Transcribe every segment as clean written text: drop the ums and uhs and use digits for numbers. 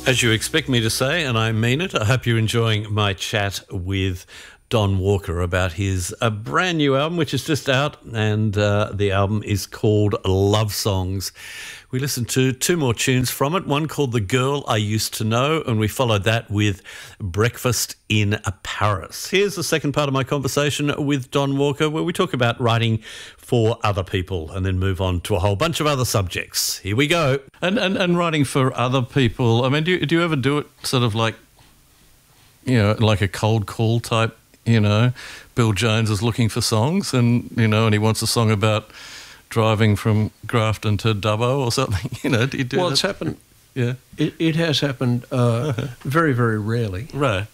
As you expect me to say, and I mean it, I hope you're enjoying my chat with Don Walker about his brand new album, which is just out, and the album is called Love Songs. We listened to two more tunes from it, one called The Girl I Used to Know, and we followed that with Breakfast in Paris. Here's the second part of my conversation with Don Walker, where we talk about writing for other people and then move on to a whole bunch of other subjects. Here we go. And writing for other people, I mean, do you ever do it sort of like, you know, like a cold call type, you know, Bill Jones is looking for songs and, you know, and he wants a song about driving from Grafton to Dubbo or something, you know, do you do that? It's happened. Yeah. It has happened very, very rarely. Right.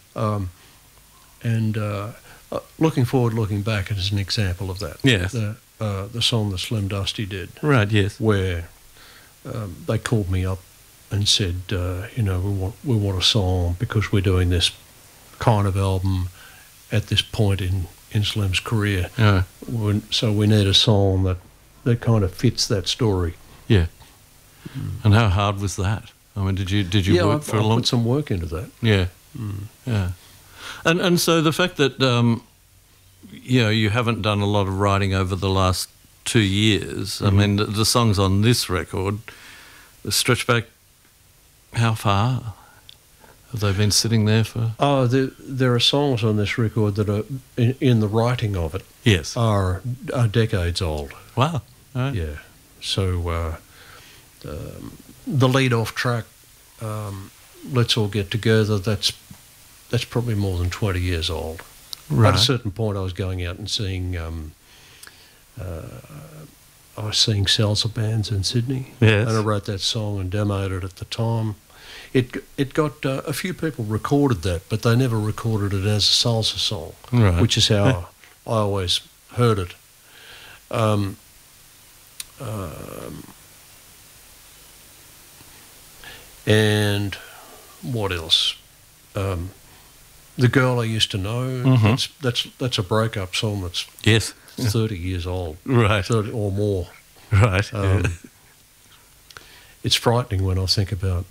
Looking forward, looking back is an example of that. Yes. The song that Slim Dusty did. Right, yes. Where they called me up and said, you know, we want a song because we're doing this kind of album at this point in Slim's career. Yeah. So we need a song that kind of fits that story. Yeah. And how hard was that? I mean, did you work for a long time? I put some work into that. Yeah. Yeah. And so the fact that you know, you haven't done a lot of writing over the last 2 years. I mean, the songs on this record stretch back how far? Have they been sitting there for? Oh, there are songs on this record that are in the writing of it. Yes. Are decades old. Wow. Right. Yeah. So the lead-off track, "Let's All Get Together," that's probably more than 20 years old. Right. At a certain point, I was going out and seeing salsa bands in Sydney. Yes. And I wrote that song and demoed it at the time. It got a few people recorded that, but they never recorded it as a salsa song, Right. which is how I always heard it. And what else? "The Girl I Used to Know." That's a breakup song that's Yes. 30 years old, Right. 30 or more. Right. It's frightening when I think about,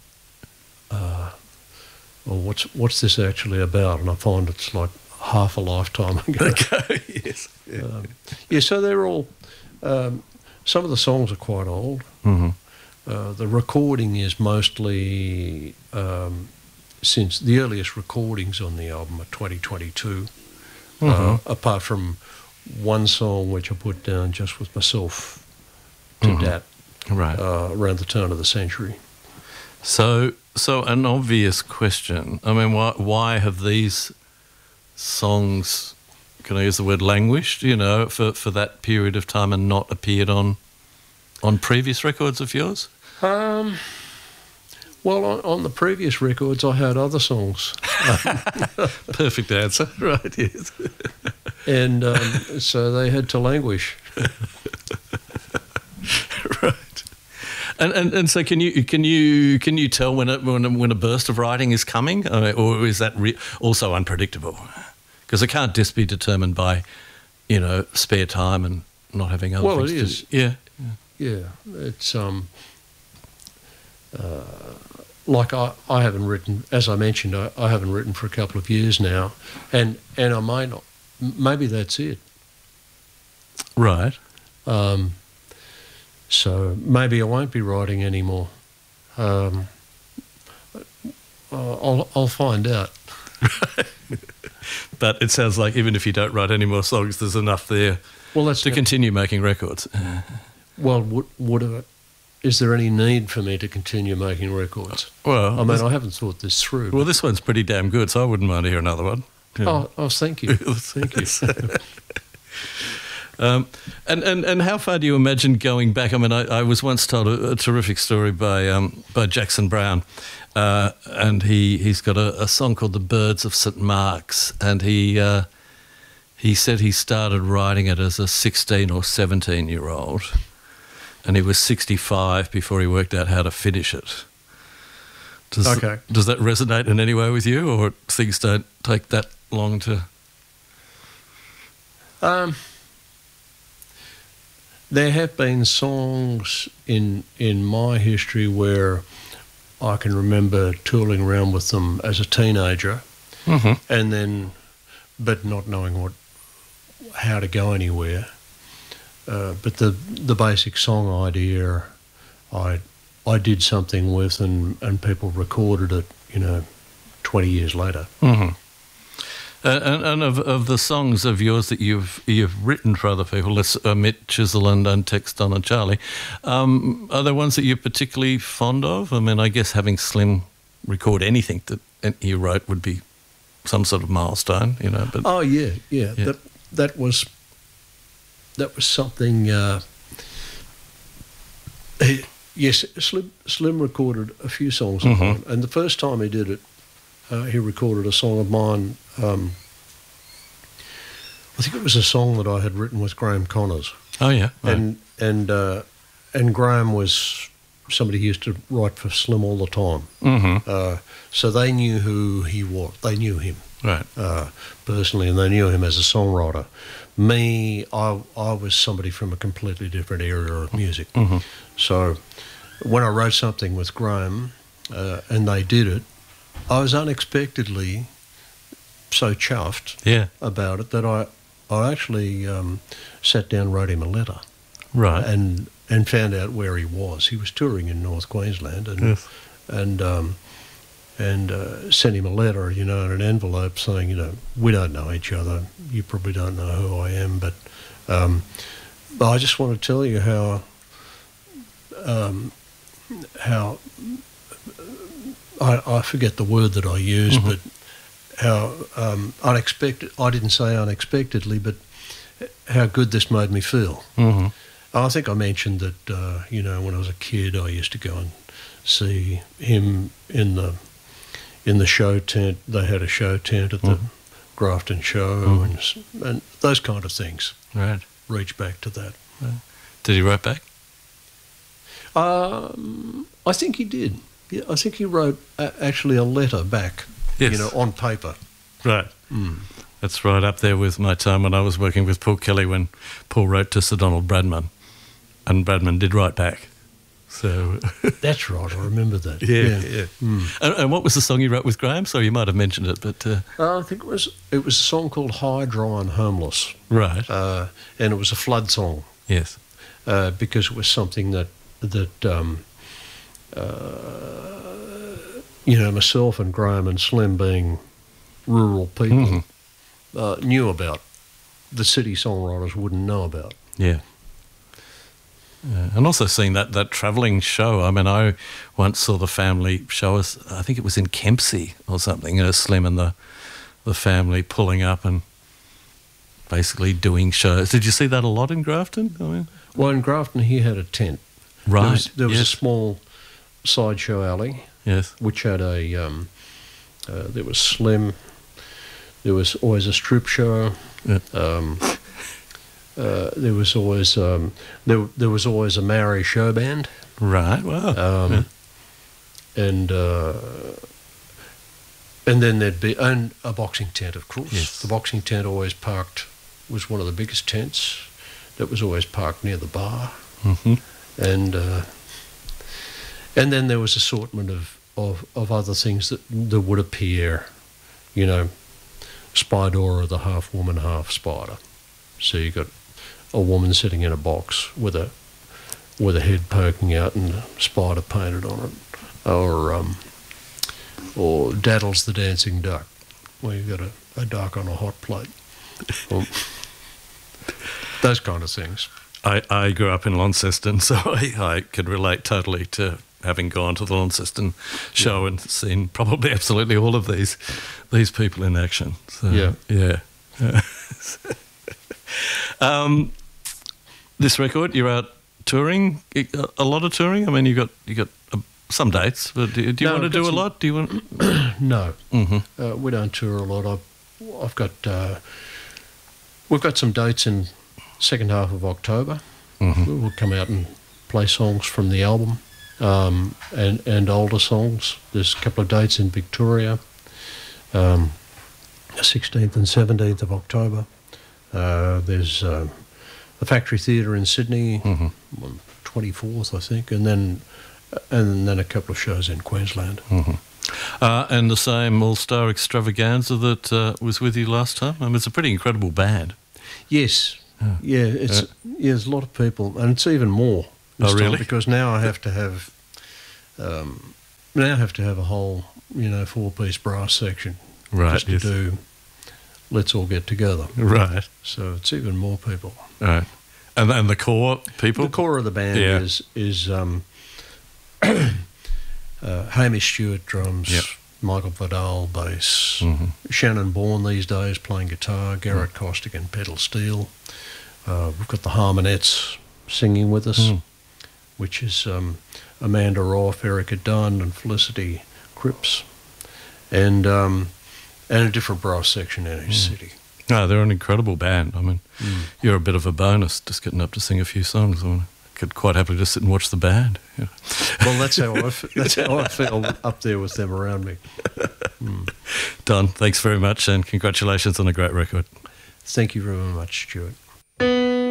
well, what's this actually about? And I find it's like half a lifetime ago. Okay. Yes. Yeah. So they're all. Some of the songs are quite old. The recording is mostly since the earliest recordings on the album are 2022. Apart from one song which I put down just with myself to Dat, Right. around the turn of the century. So an obvious question. I mean, why have these songs, can I use the word languished, you know, for that period of time and not appeared on previous records of yours? Well, on the previous records, I had other songs. Perfect answer. Right, yes. And so they had to languish. Right. And so can you tell when a burst of writing is coming, or is that also unpredictable? Because it can't just be determined by, you know, spare time and not having other things. Well, it is. Yeah. It's like I haven't written, as I mentioned, I haven't written for a couple of years now, and I may not. Maybe that's it. Right. So maybe I won't be writing anymore. I'll find out. But it sounds like even if you don't write any more songs, there's enough there to continue making records. Well, is there any need for me to continue making records? Well, I mean, I haven't thought this through. Well, this one's pretty damn good, so I wouldn't mind to hear another one. Yeah. Oh, thank you. Thank you. And how far do you imagine going back? I mean, I was once told a terrific story by Jackson Browne, and he's got a song called "The Birds of St Mark's," and he said he started writing it as a 16 or 17-year-old, and he was 65 before he worked out how to finish it. Does that resonate in any way with you, or things don't take that long to? There have been songs in my history where I can remember tooling around with them as a teenager, and then, but not knowing how to go anywhere. But the basic song idea, I did something with, and people recorded it, 20 years later. And of the songs of yours that you've written for other people, let's omit Chisel and Tex, Don and Charlie, are there ones that you're particularly fond of? I mean, I guess having Slim record anything that you wrote would be some sort of milestone, But oh yeah. That was something. Yes, Slim recorded a few songs of mine, and the first time he did it, he recorded a song of mine. I think it was a song that I had written with Graham Connors. Oh yeah, right. And Graham was somebody who used to write for Slim all the time. So they knew who he was. They knew him personally, and they knew him as a songwriter. Me, I was somebody from a completely different area of music. So when I wrote something with Graham, and they did it, I was unexpectedly so chuffed about it that I actually sat down and wrote him a letter. Right. And found out where he was. He was touring in North Queensland, and sent him a letter, in an envelope saying, we don't know each other. You probably don't know who I am, but I just want to tell you how I forget the word that I used, but how unexpected. I didn't say unexpectedly, but how good this made me feel. I think I mentioned that when I was a kid, I used to go and see him in the show tent. They had a show tent at the Grafton show, and those kind of things. Right. Reach back to that. Right. Did he write back? I think he did. Yeah, I think he wrote actually a letter back. Yes. On paper. Right. That's right up there with my time when I was working with Paul Kelly, when Paul wrote to Sir Donald Bradman, and Bradman did write back. So that's right. I remember that. Yeah. And what was the song you wrote with Graham? So you might have mentioned it, but I think it was a song called "High, Dry and Homeless." Right. And it was a flood song. Yes. Because it was something that myself and Graham and Slim, being rural people, knew about. The city songwriters wouldn't know about. Yeah. And also seeing that travelling show. I mean, I once saw the family show us, I think it was in Kempsey or something, Slim and the family pulling up and basically doing shows. Did you see that a lot in Grafton? I mean, well, in Grafton, he had a tent. Right. There was a small sideshow alley. Yes. Which had there was Slim. There was always a strip show. Yeah. There was always there was always a Maori show band. Right. Wow. And then there'd be a boxing tent, of course. Yes. The boxing tent was one of the biggest tents. That was always parked near the bar. And then there was assortment of other things that would appear, Spidora, the half woman, half spider. So you got a woman sitting in a box with a head poking out and a spider painted on it, or Daddles the Dancing Duck, where you got a duck on a hot plate. Those kind of things. I grew up in Launceston, so I could relate totally to having gone to the Launceston show and seen probably absolutely all of these people in action. So, yeah. This record, you're out touring, a lot of touring. I mean, you got some dates, but do you want to do a lot? Do you want? No, we don't tour a lot. We've got some dates in second half of October. We'll come out and play songs from the album, and older songs. There's a couple of dates in Victoria, 16th and 17th of October. There's the Factory Theatre in Sydney, on 24th, I think, and then and then a couple of shows in Queensland. And the same all-star extravaganza that was with you last time. I mean, it's a pretty incredible band. Yes, there's a lot of people, and it's even more this time, really? because now I have to have a whole 4-piece brass section, Right, just to yes. do Let's All Get Together. Right. So it's even more people. Right. And the core people? The core of the band is Hamish Stewart drums, Yep. Michael Vidal bass, Shannon Bourne these days playing guitar, Garrett Costigan and pedal steel. We've got the Harmonettes singing with us, which is Amanda Roth, Erica Dunn and Felicity Cripps, and a different brass section in each city. No, they're an incredible band. I mean, you're a bit of a bonus just getting up to sing a few songs. I could quite happily just sit and watch the band. Yeah. Well, that's how I feel up there with them around me. Don, thanks very much and congratulations on a great record. Thank you very much, Stuart.